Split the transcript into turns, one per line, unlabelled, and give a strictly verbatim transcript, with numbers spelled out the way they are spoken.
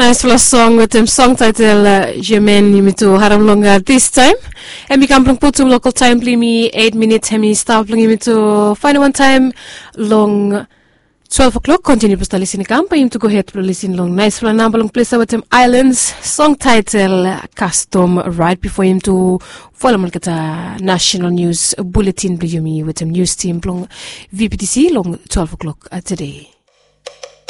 Nice for a song with him song title uh, Jemen Yimitu Haram Longa this time. And we can bring put some local time play me eight minutes hemi stop long Yimitu final one time long twelve o'clock continue to listen camp him to go ahead to listen long nice for a number long place with him Islands song title uh, Custom right before him to follow Malkata National News Bulletin Blumi with him news team long V P T C long twelve o'clock uh, today.